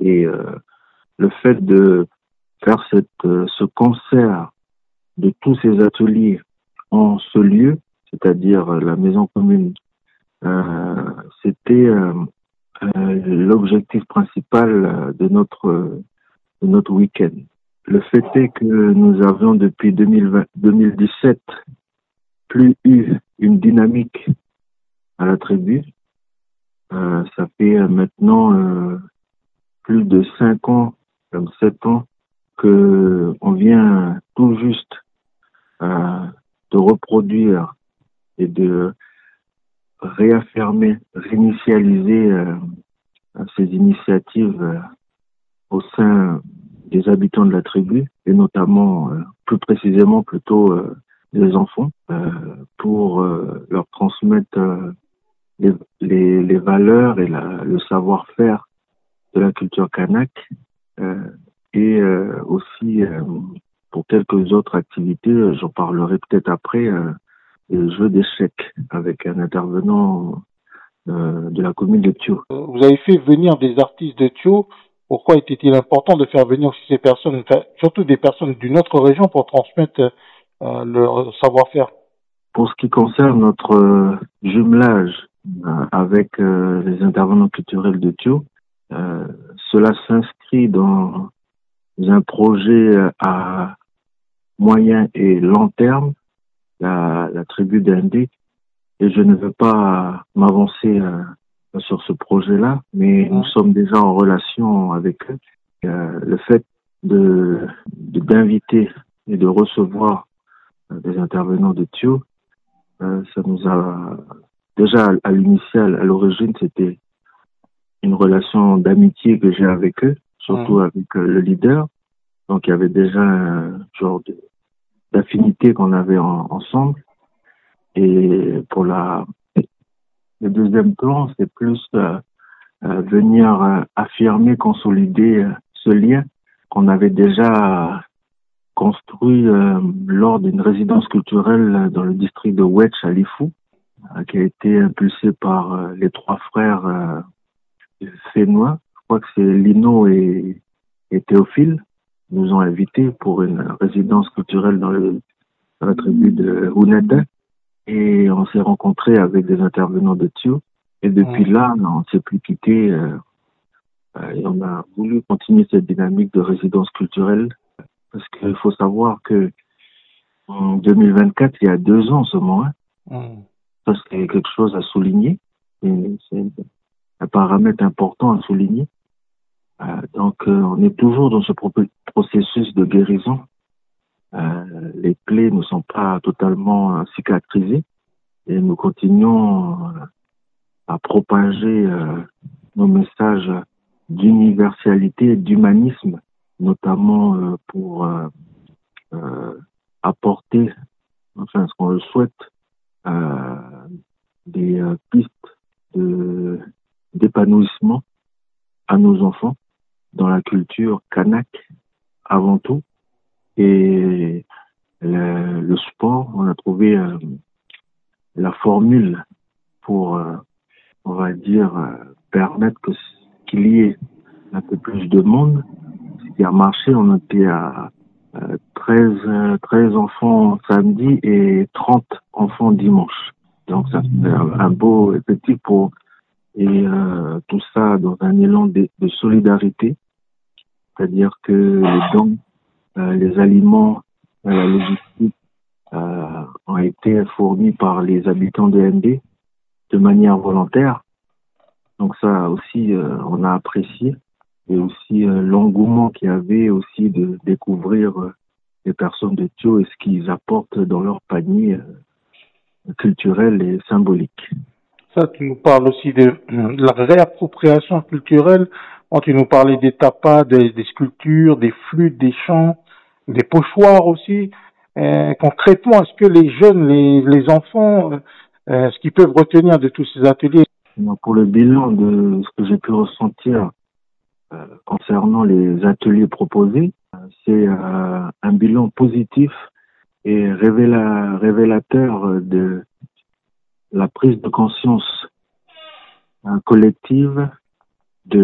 Et le fait de faire ce concert de tous ces ateliers en ce lieu, c'est-à-dire la maison commune, c'était l'objectif principal de notre week-end. Le fait est que nous avions depuis 2017 plus eu une dynamique à la tribu. Ça fait maintenant plus de 5 ans, comme 7 ans, que on vient tout juste de reproduire et de réaffirmer, réinitialiser ces initiatives au sein des habitants de la tribu, et notamment, plus précisément, plutôt des enfants, pour leur transmettre les valeurs et le savoir-faire de la culture kanak, et aussi pour quelques autres activités, j'en parlerai peut-être après, des jeux d'échecs avec un intervenant de la commune de Thio. Vous avez fait venir des artistes de Thio. Pourquoi était-il important de faire venir aussi ces personnes, enfin, surtout des personnes d'une autre région, pour transmettre leur savoir-faire? Pour ce qui concerne notre jumelage avec les intervenants culturels de Thio, cela s'inscrit dans un projet à moyen et long terme, la tribu d'Indé, et je ne veux pas m'avancer sur ce projet-là, mais nous sommes déjà en relation avec eux. Le fait d'inviter et de recevoir des intervenants de Thio, ça nous a déjà à l'initiale, à l'origine, c'était une relation d'amitié que j'ai avec eux, surtout avec le leader. Donc il y avait déjà un genre d'affinité qu'on avait ensemble. Et pour le deuxième plan, c'est plus venir affirmer, consolider ce lien qu'on avait déjà construit lors d'une résidence culturelle dans le district de Ouetch à Lifou, qui a été impulsée par les trois frères fénois. Je crois que c'est Lino et Théophile. Ils nous ont invités pour une résidence culturelle dans la tribu de Hunete. Et on s'est rencontrés avec des intervenants de Thio. Et depuis là, on ne s'est plus quitté. Et on a voulu continuer cette dynamique de résidence culturelle. Parce qu'il faut savoir que en 2024, il y a 2 ans seulement, ça c'est quelque chose à souligner. C'est un paramètre important à souligner. Donc, on est toujours dans ce processus de guérison. Les plaies ne sont pas totalement cicatrisées et nous continuons à propager nos messages d'universalité et d'humanisme, notamment pour apporter, enfin ce qu'on le souhaite, des pistes d'épanouissement à nos enfants dans la culture kanak avant tout. Et le sport, on a trouvé la formule pour, on va dire, permettre qu'il y ait un peu plus de monde. Ce qui a marché, on était à 13 enfants samedi et 30 enfants dimanche. Donc ça fait un beau petit pour, et tout ça dans un élan de solidarité, c'est-à-dire que les dons, les aliments, la logistique ont été fournis par les habitants de ND de manière volontaire. Donc ça aussi, on a apprécié. Et aussi l'engouement qu'il y avait aussi de découvrir les personnes de Thio et ce qu'ils apportent dans leur panier culturel et symbolique. Ça, tu nous parles aussi de la réappropriation culturelle. Bon, tu nous parlais des tapas, des sculptures, des flûtes, des chants, des pochoirs aussi. Concrètement, est-ce que les jeunes, les enfants, ce qu'ils peuvent retenir de tous ces ateliers? Pour le bilan de ce que j'ai pu ressentir concernant les ateliers proposés, c'est un bilan positif et révélateur de la prise de conscience collective